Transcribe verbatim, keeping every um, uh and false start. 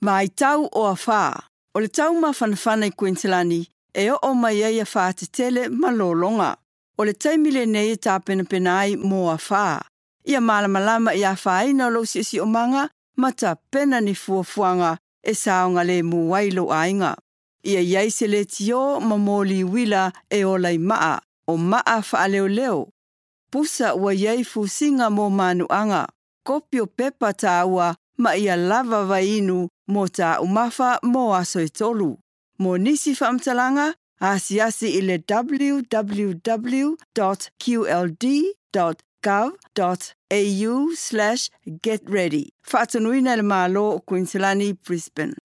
Mai tau o a whā. O le tau mawhanawhana i Queenslandi, e o o mai ai a whā te tele malolonga. O le taimile nei e tā pena pena ai mō a whā. Ia malamalama i a whā ina lo si si o manga, ma tā pena ni fuafuanga e saonga le mu wailo ainga. Ia iai se le tio ma mōli wila e o lai maa, o maa wha leo leo. Pusa ua iai fusinga mō manuanga, kopi o pepa tā ua ma ia lava vainu mō tā umafa mō aso e tolu. Mō nisi whaamtalanga, asi asi i le w w w dot q l d dot gov dot a u slash get ready. Whaatanuina le malo o Queenslandi, Brisbane.